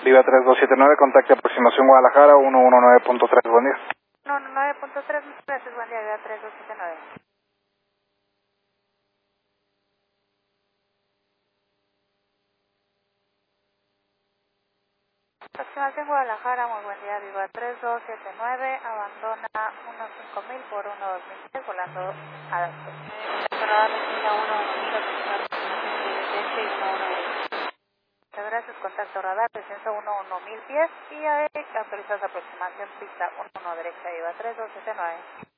Viva 3279, contacte aproximación Guadalajara 119.3, buen día. 119.3, muchas gracias, buen día, Viva 3279. Aproximación Guadalajara, muy buen día, Viva 3279, abandona 15000 por 12010, volando a las 2. Muchas gracias, contacto radar, descenso 11010 y autorizada aproximación pista 11 derecha, Viva 3279.